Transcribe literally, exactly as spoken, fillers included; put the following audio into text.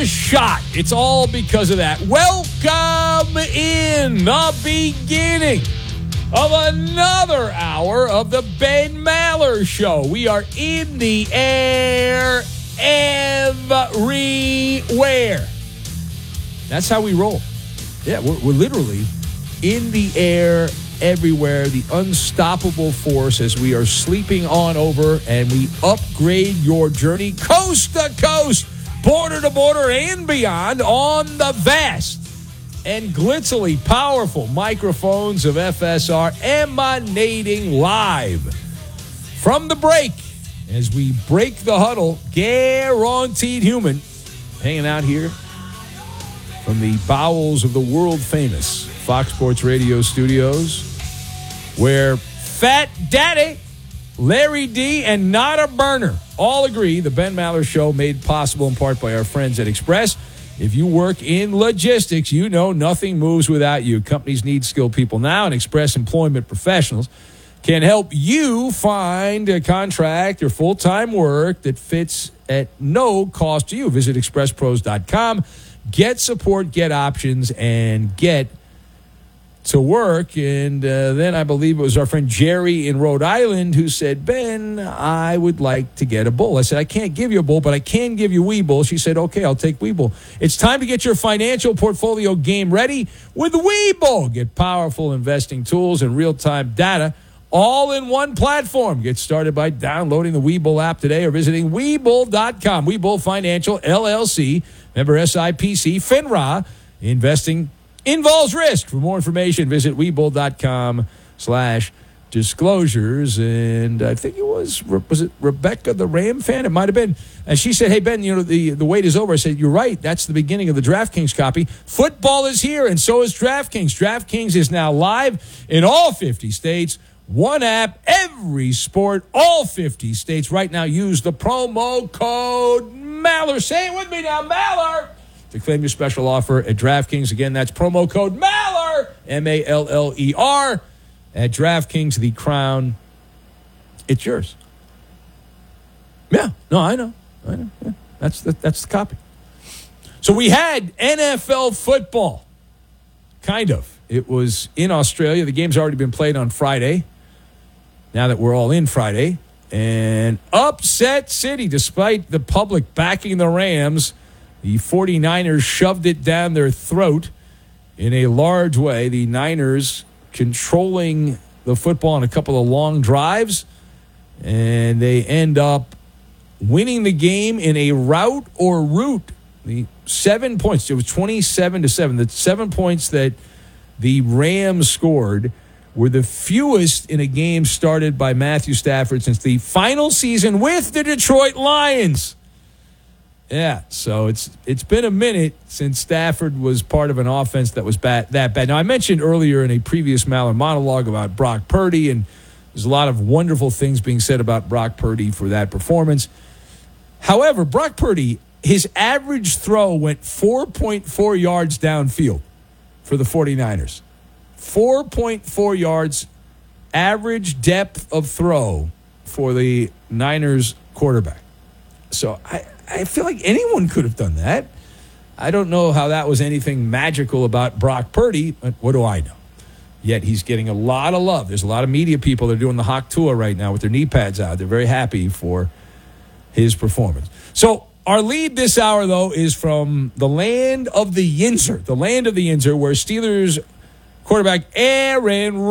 a shot. It's all because of that. Welcome in the beginning of another hour of the Ben Maller Show. We are in the air everywhere. That's how we roll. Yeah, we're, we're literally in the air everywhere, the unstoppable force as we are sleeping on over and we upgrade your journey coast to coast, border to border, and beyond on the vast and glitzily powerful microphones of F S R, emanating live from the break as we break the huddle. Guaranteed human hanging out here from the bowels of the world-famous Fox Sports Radio studios, where Fat Daddy, Larry D, and Not a Burner all agree the Ben Maller Show made possible in part by our friends at Express. If you work in logistics, you know nothing moves without you. Companies need skilled people now, and Express Employment Professionals can help you find a contract or full-time work that fits at no cost to you. Visit express pros dot com. Get support, get options, and get to work. And uh, then I believe it was our friend Jerry in Rhode Island who said, Ben, I would like to get a bull. I said, I can't give you a bull, but I can give you Webull. She said, okay, I'll take Webull. It's time to get your financial portfolio game ready with Webull. Get powerful investing tools and real-time data all in one platform. Get started by downloading the Webull app today or visiting Webull dot com. Webull Financial, L L C, member S I P C, FINRA. Investing involves risk. For more information, visit Webull dot com slash disclosures. And I think it was, was it Rebecca, the Ram fan? It might have been. And she said, hey, Ben, you know, the, the wait is over. I said, you're right. That's the beginning of the DraftKings copy. Football is here, and so is DraftKings. DraftKings is now live in all fifty states. One app, every sport, all fifty states. Right now, use the promo code Maller. Say it with me now, Maller, to claim your special offer at DraftKings. Again, that's promo code Maller, M A L L E R, at DraftKings. The crown, it's yours. Yeah, no, I know. I know. Yeah, that's, the, that's the copy. So we had N F L football, kind of. It was in Australia. The game's already been played on Friday, now that we're all in Friday. And upset city, despite the public backing the Rams, the 49ers shoved it down their throat in a large way. The Niners controlling the football on a couple of long drives, and they end up winning the game in a rout or route. The seven points, it was twenty-seven to seven. The seven points that the Rams scored were the fewest in a game started by Matthew Stafford since the final season with the Detroit Lions. Yeah, so it's it's been a minute since Stafford was part of an offense that was bad, that bad. Now, I mentioned earlier in a previous Maller monologue about Brock Purdy, and there's a lot of wonderful things being said about Brock Purdy for that performance. However, Brock Purdy, his average throw went four point four yards downfield for the 49ers. four point four yards average depth of throw for the Niners quarterback. So I, I feel like anyone could have done that. I don't know how that was anything magical about Brock Purdy, but what do I know? Yet he's getting a lot of love. There's a lot of media people that are doing the Hawk tour right now with their knee pads out. They're very happy for his performance. So our lead this hour, though, is from the land of the Yinzer, the land of the Yinzer, where Steelers quarterback Aaron